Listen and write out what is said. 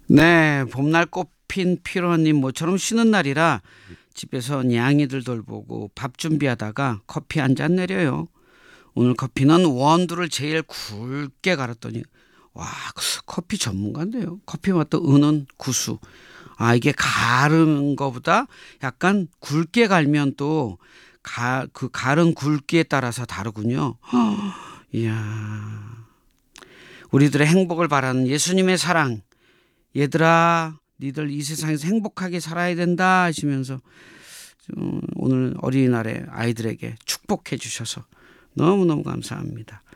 네, 봄날 꽃핀 피로님 모처럼 쉬는 날이라 집에서 냥이들 돌보고 밥 준비하다가 커피 한 잔 내려요. 오늘 커피는 원두를 제일 굵게 갈았더니 와, 커피 전문가인데요. 커피 맛도 은은 구수. 아, 이게 가른 거보다 약간 굵게 갈면 또 그 가른 굵기에 따라서 다르군요. 이야. 우리들의 행복을 바라는 예수님의 사랑. 얘들아, 니들 이 세상에서 행복하게 살아야 된다 하시면서 오늘 어린이날에 아이들에게 축복해 주셔서 너무너무 감사합니다.